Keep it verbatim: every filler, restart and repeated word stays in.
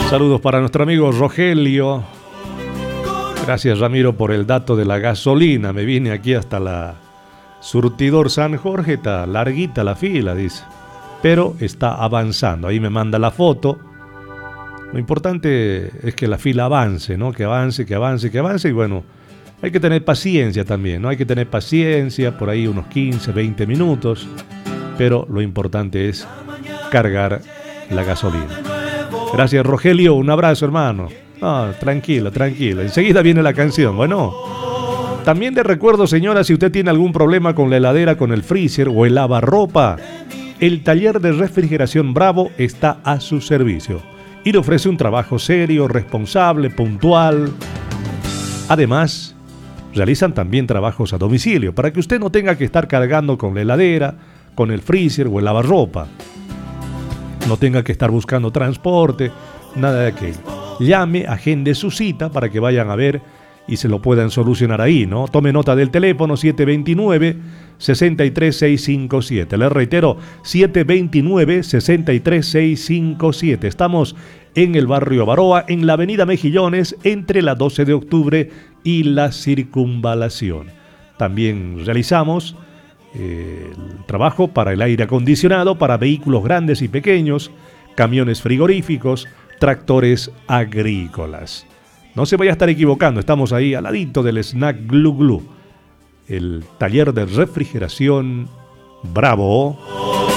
Saludos para nuestro amigo Rogelio. Gracias, Ramiro, por el dato de la gasolina. Me vine aquí hasta la Surtidor San Jorge, está larguita la fila, dice. Pero está avanzando. Ahí me manda la foto. Lo importante es que la fila avance, ¿no? Que avance, que avance, que avance. Y bueno, hay que tener paciencia también, ¿no? Hay que tener paciencia, por ahí unos quince, veinte minutos. Pero lo importante es cargar la gasolina. Gracias, Rogelio. Un abrazo, hermano. No, tranquilo, tranquilo. Enseguida viene la canción. Bueno, también le recuerdo, señora, si usted tiene algún problema con la heladera, con el freezer o el lavarropa, el taller de refrigeración Bravo está a su servicio y le ofrece un trabajo serio, responsable, puntual. Además, realizan también trabajos a domicilio para que usted no tenga que estar cargando con la heladera, con el freezer o el lavarropa. No tenga que estar buscando transporte, nada de aquello. Llame, agende su cita para que vayan a ver y se lo puedan solucionar ahí, ¿no? Tome nota del teléfono siete dos nueve, seis tres seis cinco siete. Le reitero, siete dos nueve, seis tres seis cinco siete. Estamos en el barrio Baroa, en la avenida Mejillones, entre la doce de octubre y la Circunvalación. También realizamos eh, el trabajo para el aire acondicionado, para vehículos grandes y pequeños, camiones frigoríficos, tractores agrícolas. No se vaya a estar equivocando, estamos ahí al ladito del Snack Glu Glu, el taller de refrigeración Bravo.